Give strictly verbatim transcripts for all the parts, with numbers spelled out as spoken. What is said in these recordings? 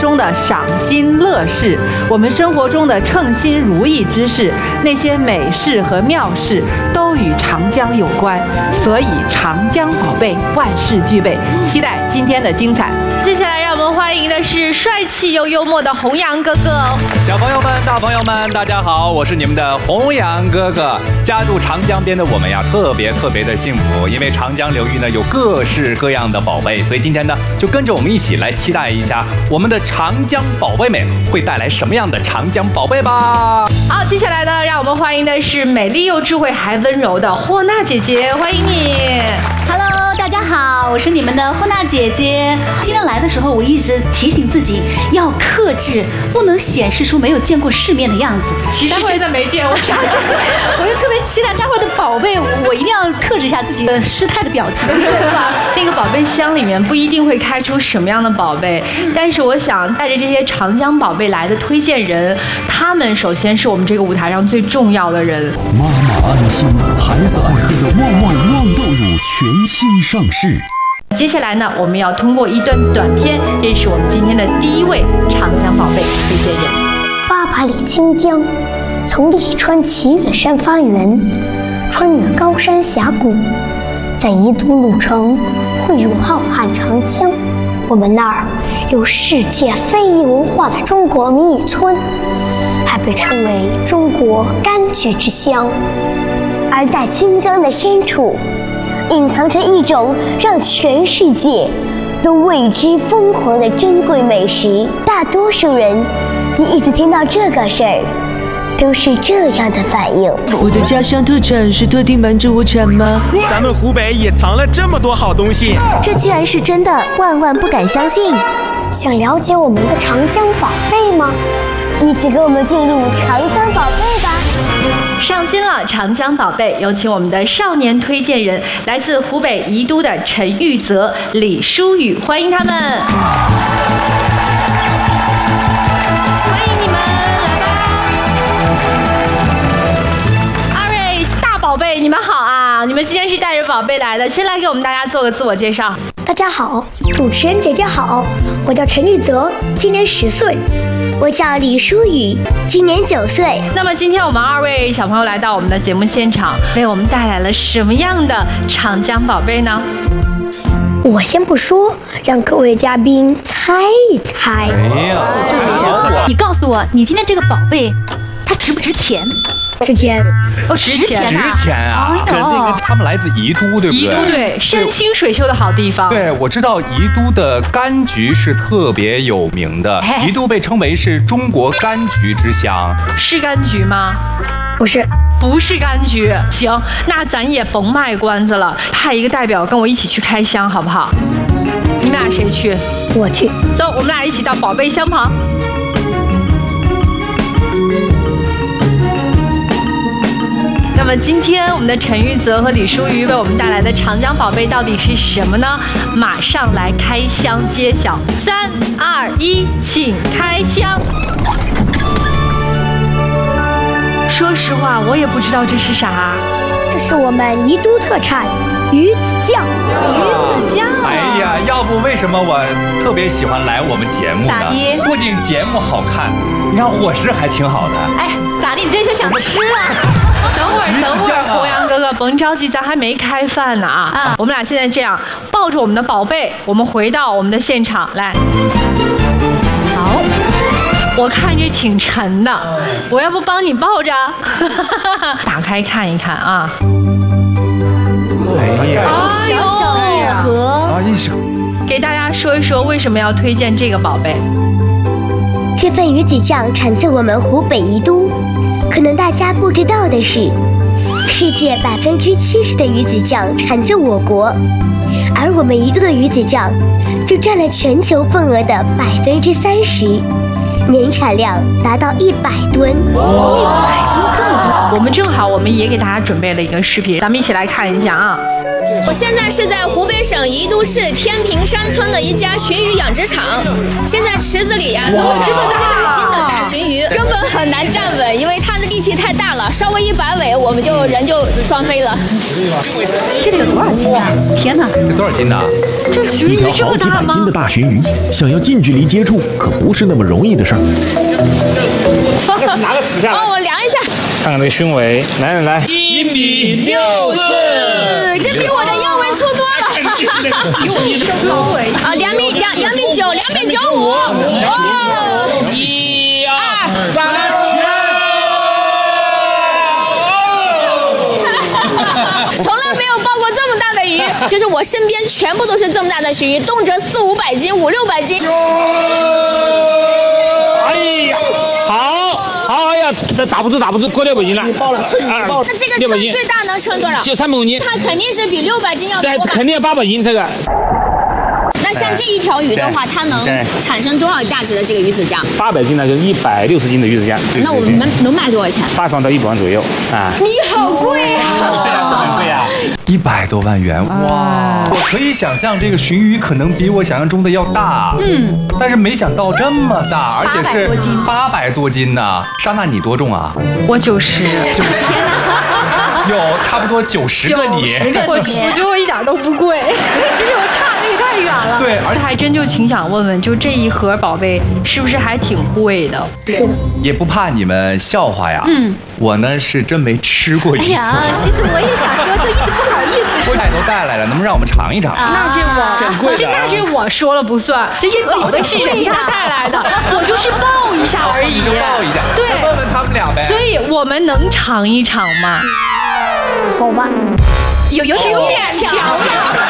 中的赏心乐事，我们生活中的称心如意之事，那些美事和妙事都与长江有关，所以长江宝贝万事俱备。期待今天的精彩。 接下来让我们欢迎的是帅气又幽默的弘扬哥哥。 小朋友们、大朋友们，大家好，我是你们的弘扬哥哥。家住长江边的我们呀，特别特别的幸福，因为长江流域呢有各式各样的宝贝，所以今天呢就跟着我们一起来期待一下我们的长江宝贝们会带来什么样的长江宝贝吧。 好，接下来呢，让我们欢迎的是美丽又智慧还温柔的霍娜姐姐，欢迎你。 Hello， 大家好，我是你们的霍娜姐姐。今天来的时候，我一直提醒自己要克制，不能显示出没有见过世面的样子。 其实真的没见过啥， 我就特别期待待会儿的宝贝，我一定要克制一下自己的失态的表情，是吧？ 那个宝贝箱里面不一定会开出什么样的宝贝，但是我想带着这些长江宝贝来的推荐人，他们首先是我们这个舞台上最重要的人。 妈妈安心，孩子爱喝的旺旺旺豆乳全新上市。 接下来呢，我们要通过一段短片认识我们今天的第一位长江宝贝推荐人。 八百里清江，从利川齐远山发源，穿越高山峡谷，在宜都路程汇入浩瀚长江。我们那儿有世界非遗文化的中国谜语村，还被称为中国柑橘之乡。而在清江的深处，隐藏着一种让全世界都为之疯狂的珍贵美食。大多数人第一次听到这个事儿，都是这样的反应。 我的家乡特产是特定满洲国产吗？ 咱们湖北也藏了这么多好东西， 这居然是真的，万万不敢相信。 想了解我们的长江宝贝吗？一起跟我们进入长江宝贝吧。 上新了长江宝贝，有请我们的少年推荐人，来自湖北宜都的陈玉泽、李舒宇，欢迎他们。欢迎你们来吧。二位大宝贝，你们好啊！你们今天是带着宝贝来的，先来给我们大家做个自我介绍。 大家好，主持人姐姐好，我叫陈玉泽，今年十岁。我叫李舒宇，今年九岁。 那么今天我们二位小朋友来到我们的节目现场，为我们带来了什么样的长江宝贝呢？ 我先不说，让各位嘉宾猜一猜。 哎呀， 你告诉我，你今天这个宝贝，它值不值钱？ 值钱。 哦，值钱啊！ 值钱啊！肯定跟他们来自宜都，对不对？ 宜都对，山清水秀的好地方。 对，我知道宜都的柑橘是特别有名的，宜都被称为是中国柑橘之乡。 是柑橘吗？ 不是， 不是柑橘。行，那咱也甭卖关子了，派一个代表跟我一起去开箱，好不好？你们俩谁去？ 我去。 走，我们俩一起到宝贝箱旁。那么今天我们的陈玉泽和李舒宇为我们带来的长江宝贝到底是什么呢？马上来开箱揭晓。三二一，请开箱。说实话，我也不知道这是啥。 这是我们宜都特产鱼子酱。 鱼子酱。 哎呀，要不为什么我特别喜欢来我们节目呢？ 咋的？ 不仅节目好看，你看伙食还挺好的。 哎，咋的？你这就想吃了？ 等会儿，等会儿，弘扬哥哥甭着急，咱还没开饭呢啊！啊我们俩现在这样，抱着我们的宝贝，我们回到我们的现场来。好，我看这挺沉的，我要不帮你抱着？打开看一看啊！ 哎呀， 小小的盒。 啊，一小。 给大家说一说为什么要推荐这个宝贝。 这份鱼子酱产自我们湖北宜都。可能大家不知道的是，世界百分之七十的鱼子酱产自我国，而我们宜都的鱼子酱就占了全球份额的百分之三十，年产量达到一百吨。 一百吨这么多！我们正好，我们也给大家准备了一个视频，咱们一起来看一下啊。 我现在是在湖北省宜都市天平山村的一家鲟鱼养殖场，现在池子里呀、啊、都是好几百斤的大鲟鱼，根本很难站稳，因为它的地力气太大了，稍微一摆尾，我们就人就撞飞了。 这个有多少斤啊？天哪！ 这多少斤呢？ 这鲟鱼这么大吗？ 一条好几百斤的大鲟鱼，想要近距离接触，可不是那么容易的事儿。 拿个尺下来。 哦，我量一下。 看看这个胸围，来来来， 一米六四，这比我的腰围粗多了。 比我的腰围啊，两米两两米九，两米九五。哦，一二三。从来没有抱过这么大的鱼，就是我身边全部都是这么大的鲟鱼，动辄四五百斤、五六百斤。 哎呀，好，好，哎呀，这打不住，打不住，过六百斤了。你报了，称你报了。 那这个称最大能称多少？ 就三百公斤。 它肯定是比六百斤要多吧？ 对，肯定要八百斤这个。 那像这一条鱼的话，它能产生多少价值的这个鱼子酱？ 八百斤呢，就是一百六十斤的鱼子酱。 那我们能能卖多少钱？ 八十万到一百万左右啊。 你好贵啊！ 很贵啊。 一百多万元，哇！我可以想象这个鲟鱼可能比我想象中的要大，嗯，但是没想到这么大，而且是八百多斤呢。莎娜，你多重啊？ 我九十， 九十，有差不多九十个你， 十个我我觉得我一点都不贵，比我差的也太远了。 对，而且还真就挺想问问，就这一盒宝贝是不是还挺贵的？ 是的。 也不怕你们笑话呀。嗯，我呢是真没吃过鱼子酱。 哎呀，其实我也想说，就一直不好意思说。 菜都带来了，能不能让我们尝一尝？ 那这我这那这我说了不算，这一盒的是人家带来的，我就是抱一下而已。 你就抱一下， 对， 问问他们俩呗。 所以我们能尝一尝吗？ 好吧， 有有点勉强了。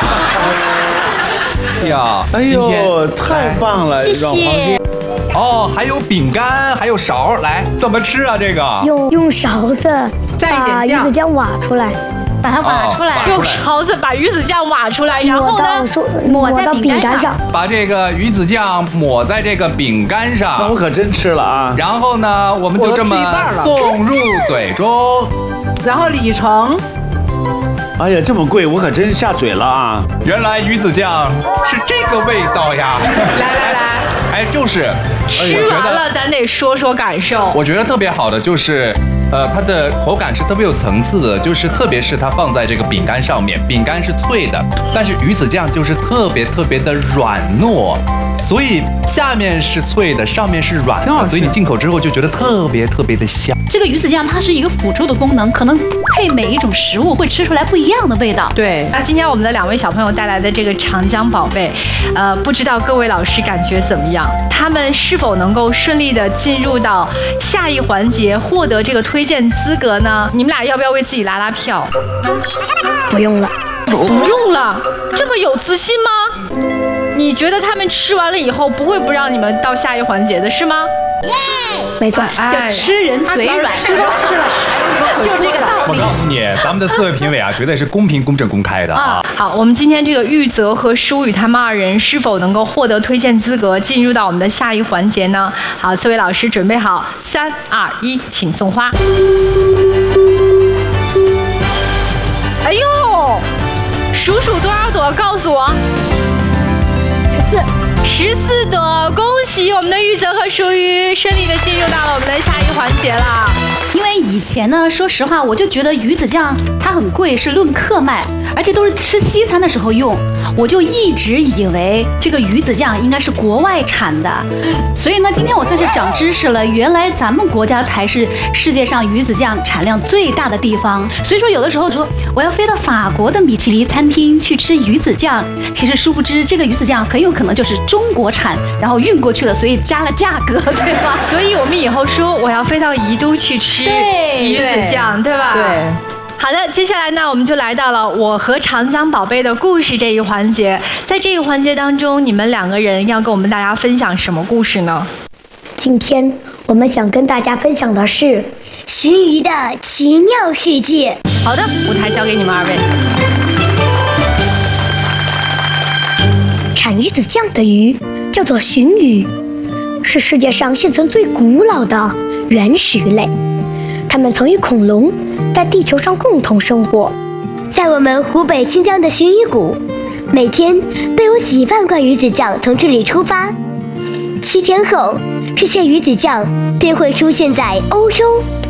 呀， 哎呦，太棒了！ 谢谢。 哦，还有饼干，还有勺，来，怎么吃啊？这个用用勺子把鱼子酱挖出来， 把它挖出来， 用勺子把鱼子酱挖出来，然后呢， 抹在饼干上， 把这个鱼子酱抹在这个饼干上。 那我可真吃了啊！ 然后呢，我们就这么送入嘴中， 然后里程。 哎呀，这么贵，我可真下嘴了啊！ 原来鱼子酱是这个味道呀！ 来来来， 哎，就是， 吃完了咱得说说感受。 我觉得特别好的就是，呃，它的口感是特别有层次的，就是特别是它放在这个饼干上面，饼干是脆的，但是鱼子酱就是特别特别的软糯。所以下面是脆的，上面是软的，所以你进口之后就觉得特别特别的香。 这个鱼子酱它是一个辅助的功能，可能配每一种食物会吃出来不一样的味道。 对，那今天我们的两位小朋友带来的这个长江宝贝，呃，不知道各位老师感觉怎么样？他们是否能够顺利的进入到下一环节，获得这个推荐资格呢？你们俩要不要为自己拉拉票？ 不用了， 不用了，这么有自信吗？你觉得他们吃完了以后不会不让你们到下一环节的是吗？ 没错， 就吃人嘴软，吃都吃了，就这个道理。 我告诉你，咱们的四位评委啊，绝对是公平、公正、公开的啊。 好，我们今天这个玉泽和舒雨他们二人是否能够获得推荐资格，进入到我们的下一环节呢？好，四位老师准备好，三二一，请送花。哎呦，数数多少朵？告诉我。十四，十四朵，恭喜我们的玉泽和舒雨顺利的进入到了我们的下一环节啦。 因为以前呢，说实话，我就觉得鱼子酱它很贵，是论克卖，而且都是吃西餐的时候用，我就一直以为这个鱼子酱应该是国外产的。所以呢，今天我算是长知识了，原来咱们国家才是世界上鱼子酱产量最大的地方。所以说，有的时候说我要飞到法国的米其林餐厅去吃鱼子酱，其实殊不知这个鱼子酱很有可能就是中国产，然后运过去了，所以加了价格，对吧？ 所以我们以后说我要飞到宜都去吃鱼子酱，对吧？ 对。 好的，接下来呢，我们就来到了我和长江宝贝的故事这一环节。在这一环节当中，你们两个人要跟我们大家分享什么故事呢？ 今天我们想跟大家分享的是鲟鱼的奇妙世界。 好的，舞台交给你们二位。 产鱼子酱的鱼叫做鲟鱼，是世界上现存最古老的原始鱼类。它们曾与恐龙在地球上共同生活。 在我们湖北新疆的鲟鱼谷，每天都有几万罐鱼子酱从这里出发。七天后，这些鱼子酱便会出现在欧洲、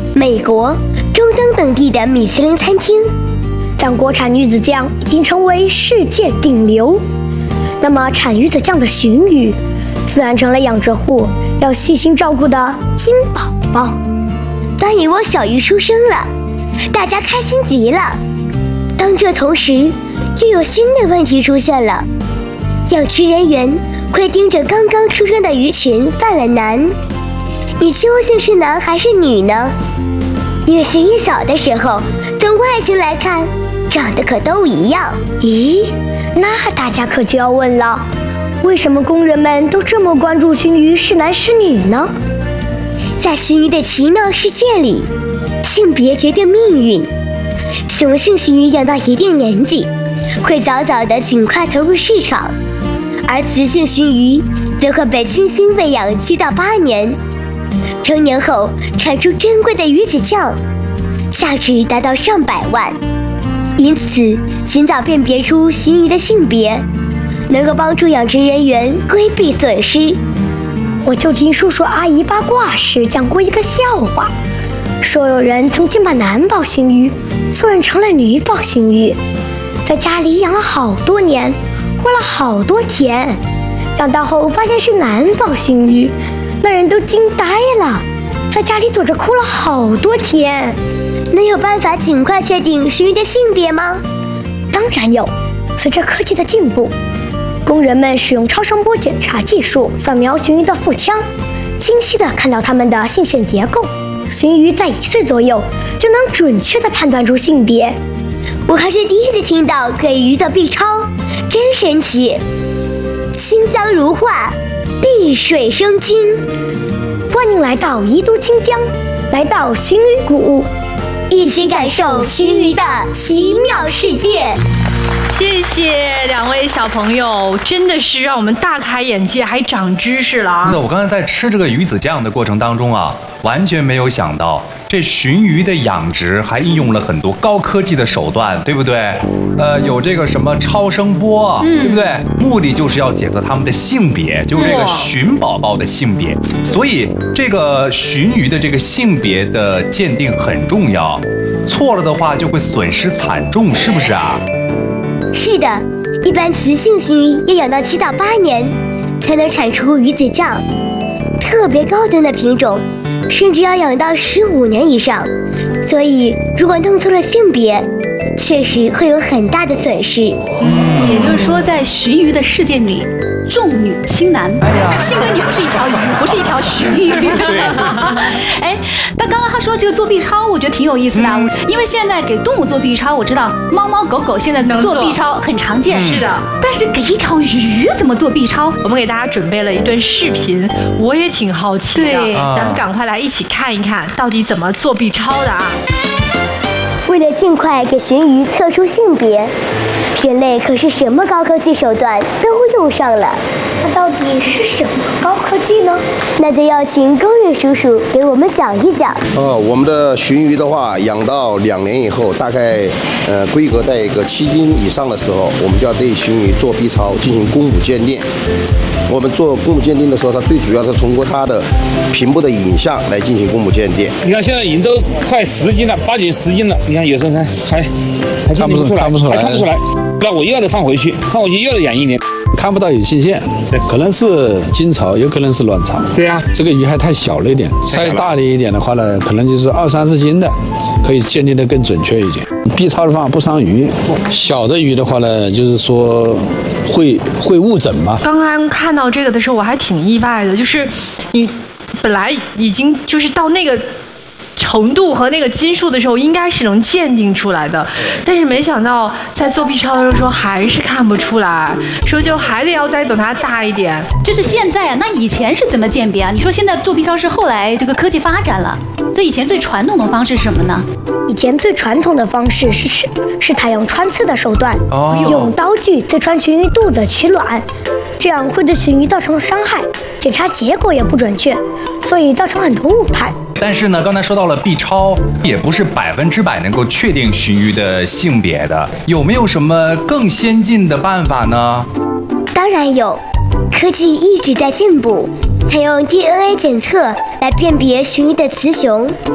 美国、中东等地的米其林餐厅。 咱国产鱼子酱已经成为世界顶流，那么产鱼子酱的鲟鱼，自然成了养殖户要细心照顾的金宝宝。 端午窝小鱼出生了，大家开心极了。当这同时，又有新的问题出现了，养殖人员会盯着刚刚出生的鱼群犯了难，你究竟是男还是女呢？因为鲟鱼小的时候，从外形来看，长得可都一样。 咦，那大家可就要问了，为什么工人们都这么关注鲟鱼是男是女呢？ 在鲟鱼的奇妙世界里，性别决定命运。雄性鲟鱼养到一定年纪，会早早的尽快投入市场，而雌性鲟鱼则会被精心喂养七到八年，成年后产出珍贵的鱼子酱，价值达到上百万。因此，尽早辨别出鲟鱼的性别，能够帮助养殖人员规避损失。 我就听叔叔阿姨八卦时讲过一个笑话，说有人曾经把男宝鲟鱼送人成了女宝鲟鱼，在家里养了好多年，花了好多钱，长大后发现是男宝鲟鱼，那人都惊呆了，在家里躲着哭了好多天。 能有办法尽快确定鲟鱼的性别吗？ 当然有，随着科技的进步，工人们使用超声波检查技术扫描鲟鱼的腹腔，清晰地看到它们的性腺结构。鲟鱼在一岁左右就能准确地判断出性别。 我还是第一次听到给鱼做 B 超，真神奇！清香如画，碧水生金。 欢迎来到宜都清江，来到鲟鱼谷， 一起感受鲟鱼的奇妙世界。 谢谢两位小朋友，真的是让我们大开眼界，还长知识了啊！ 那我刚才在吃这个鱼子酱的过程当中啊，完全没有想到这鲟鱼的养殖还应用了很多高科技的手段，对不对？呃，有这个什么超声波，嗯、对不对？目的就是要检测它们的性别，就是这个鲟宝宝的性别。所以这个鲟鱼的这个性别的鉴定很重要，错了的话就会损失惨重，是不是啊？ 是的，一般雌性鲟鱼要养到七到八年才能产出鱼子酱，特别高端的品种甚至要养到十五年以上。所以如果弄错了性别，确实会有很大的损失。 嗯，也就是说，在鲟鱼的世界里，重女轻男。哎呀，幸亏你不是一条鱼，不是一条鲟鱼。哎，但刚刚他说这个做 B 超，我觉得挺有意思的，嗯、因为现在给动物做 B 超，我知道猫猫狗狗现在做 B 超很常见， 是的。 但是给一条鱼怎么做 B 超？ 我们给大家准备了一段视频，我也挺好奇的。 对， 咱们赶快来一起看一看，到底怎么做 B 超的啊？ 为了尽快给鲟鱼测出性别，人类可是什么高科技手段都用上了。 那到底是什么高科技呢？ 那就要请工人叔叔给我们讲一讲。 哦，我们的鲟鱼的话，养到两年以后，大概呃规格在一个七斤以上的时候，我们就要对鲟鱼做 B 超进行公母鉴定。我们做公母鉴定的时候，它最主要是通过它的屏幕的影像来进行公母鉴定。 你看现在已经都快十斤了，八斤十斤了。你看有时候看还还看不出来，看不出来，还看不出来。那我又要得放回去，放回去又得养一年。 看不到有性腺，可能是精巢，有可能是卵巢。 对呀、啊， 这个鱼还太小了一点，再大的一点的话呢，可能就是二三十斤的，可以鉴定的更准确一点。B 超的方法不伤鱼，小的鱼的话呢，就是说会会误诊嘛。 刚刚看到这个的时候，我还挺意外的，就是你本来已经就是到那个程度和那个斤数的时候，应该是能鉴定出来的，但是没想到在做 B 超的时候说还是看不出来，说就还得要再等它大一点。 这是现在啊，那以前是怎么鉴别啊？你说现在做 B 超是后来这个科技发展了，这以前最传统的方式是什么呢？ 以前最传统的方式是是是采用穿刺的手段，哦、用刀具刺穿鲟鱼肚子取卵，这样会对鲟鱼造成伤害，检查结果也不准确，所以造成很多误判。 但是呢，刚才说到了 B 超，也不是百分之百能够确定鲟鱼的性别的，有没有什么更先进的办法呢？ 当然有，科技一直在进步，采用 D N A 检测来辨别鲟鱼的雌雄，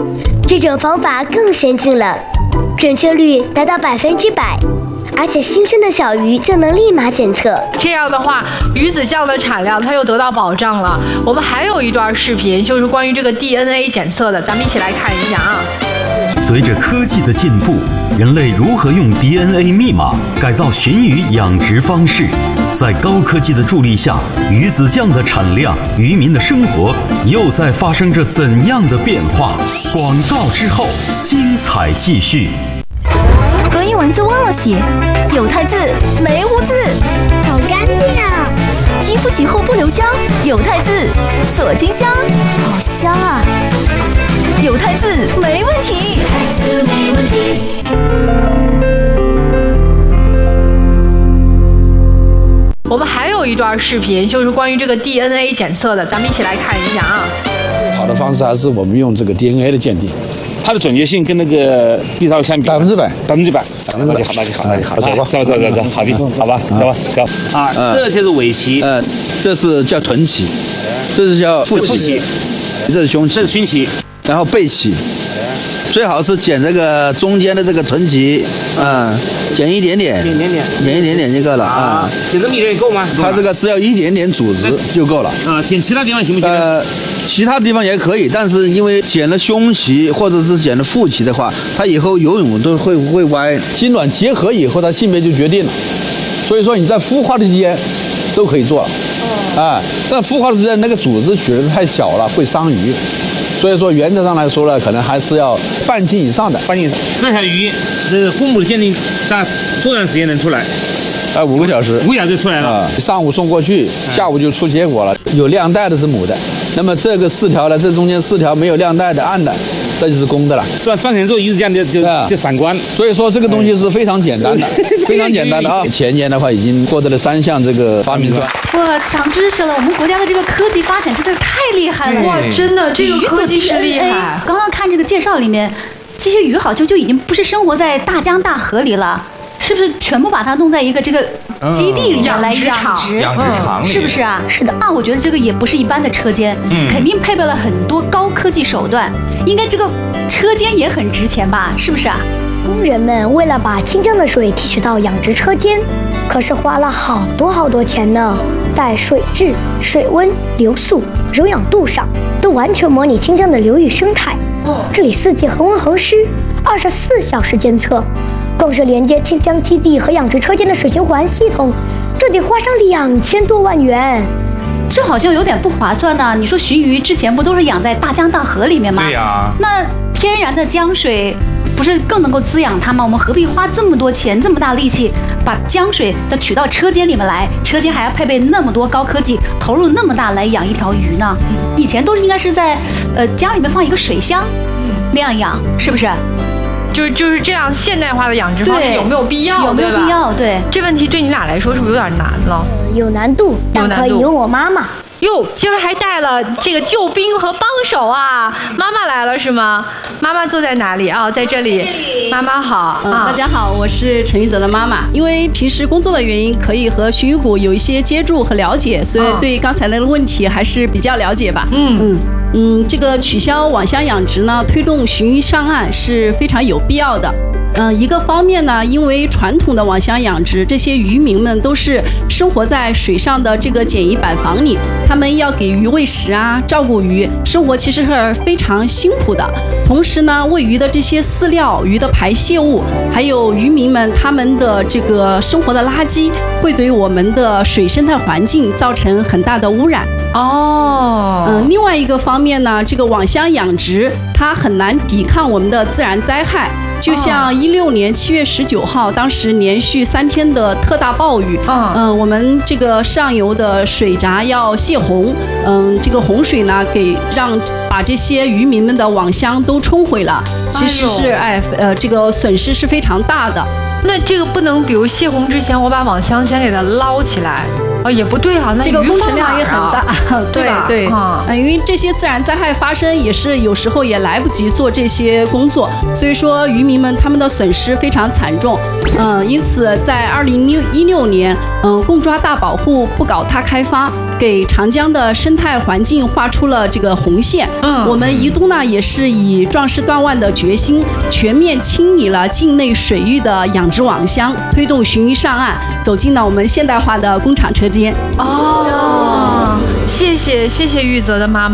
这种方法更先进了，准确率达到百分之百。而且新生的小鱼就能立马检测， 这样的话，鱼子酱的产量它又得到保障了。我们还有一段视频，就是关于这个 D N A 检测的，咱们一起来看一下啊。 随着科技的进步，人类如何用 D N A 密码改造鲟鱼养殖方式？在高科技的助力下，鱼子酱的产量、渔民的生活又在发生着怎样的变化？广告之后，精彩继续。 隔音丸子忘了洗，有汰渍没污渍， 好干净啊！ 衣服洗后不留香，有汰渍锁金香，好香啊！有汰渍没问题，汰渍没问题。 我们还有一段视频，就是关于这个 D N A 检测的，咱们一起来看一下啊。 好的方式还是我们用这个 D N A 的鉴定。 它的准确性跟那个 B 超相比， 百分之百， 百分之百， 百分之百， 那就好，那就好， 那就好， 走吧，走走走走，好的，好吧，走吧，走啊，这就是尾鳍， 呃，这是叫臀鳍，这是叫腹鳍，这是胸鳍， 这是胸鳍， 然后背鳍，最好是剪这个中间的这个臀鳍，啊，剪一点点， 剪一点点， 剪一点点就够了啊。 剪这么一点够吗？ 它这个只要一点点组织就够了。 啊，剪其他地方行不行？ 呃。其他地方也可以，但是因为剪了胸鳍或者是剪了腹鳍的话，它以后游泳都会会歪。精卵结合以后，它性别就决定了。所以说你在孵化的期间都可以做，啊，但孵化的时间那个组织取的太小了，会伤鱼。所以说原则上来说呢，可能还是要半斤以上的。 半斤以上。这条鱼，这个公母的鉴定大概多长时间能出来？ 呃，五个小时， 五个小时出来了。 啊，上午送过去，下午就出结果了。有亮带的是母的，那么这个四条呢，这中间四条没有亮带的暗的，这就是公的了。 赚赚钱做鱼子酱就就就闪光。 所以说这个东西是非常简单的，非常简单的啊。前年的话已经获得了三项这个发明专。 哇，长知识了！我们国家的这个科技发展真的是太厉害了。 哇，真的这个科技是厉害。 刚刚看这个介绍里面，这些鱼好像就已经不是生活在大江大河里了。是不是全部把它弄在一个这个基地里面来养殖？ 养殖场里， 是不是啊？ 是的。 那我觉得这个也不是一般的车间，嗯，肯定配备了很多高科技手段，应该这个车间也很值钱吧？是不是啊？ 工人们为了把清蒸的水提取到养殖车间，可是花了好多好多钱呢。在水质、水温、流速、柔氧度上，都完全模拟清蒸的流域生态。这里四季恒温恒湿，二十四小时监测。光是连接清江基地和养殖车间的水循环系统，这得花上两千多万元。 这好像有点不划算呢。你说鲟鱼之前不都是养在大江大河里面吗？ 对呀、啊。 那天然的江水不是更能够滋养它吗？我们何必花这么多钱、这么大力气，把江水再取到车间里面来？车间还要配备那么多高科技，投入那么大来养一条鱼呢？以前都是应该是在呃家里面放一个水箱，那样养，是不是？ 就是就是这样现代化的养殖方式有没有必要？ 有没有必要？对， 这问题对你俩来说是不是有点难了？ 有难度，但可以用我妈妈。 哟，今儿还带了这个救兵和帮手啊！妈妈来了是吗？妈妈坐在哪里啊？在这里。妈妈好、 嗯、啊！大家好，我是陈玉泽的妈妈。因为平时工作的原因，可以和鲟鱼股有一些接触和了解，所以对刚才那个问题还是比较了解吧。嗯嗯嗯，这个取消网箱养殖呢，推动鲟鱼上岸是非常有必要的。嗯，一个方面呢，因为传统的网箱养殖，这些渔民们都是生活在水上的这个简易板房里，他们要给鱼喂食啊，照顾鱼，生活其实是非常辛苦的。同时呢，喂鱼的这些饲料、鱼的排泄物，还有渔民们他们的这个生活的垃圾，会对我们的水生态环境造成很大的污染。哦，嗯，另外一个方面呢，这个网箱养殖它很难抵抗我们的自然灾害。就像一六年七月十九号，当时连续三天的特大暴雨，嗯、呃，我们这个上游的水闸要泄洪，嗯、呃，这个洪水呢，给让把这些渔民们的网箱都冲毁了，其实是哎呃这个损失是非常大的。 那这个不能，比如泄洪之前，我把网箱先给它捞起来， 啊，也不对啊，那这个工程量也很大， 对对，嗯，因为这些自然灾害发生也是有时候也来不及做这些工作，所以说渔民们他们的损失非常惨重。嗯，因此在二零一六年，嗯，共抓大保护，不搞他开发，给长江的生态环境画出了这个红线。嗯，我们宜都呢也是以壮士断腕的决心，全面清理了境内水域的养殖网箱，推动鲟鱼上岸，走进了我们现代化的工厂车间。 哦，谢谢谢谢玉泽的妈妈。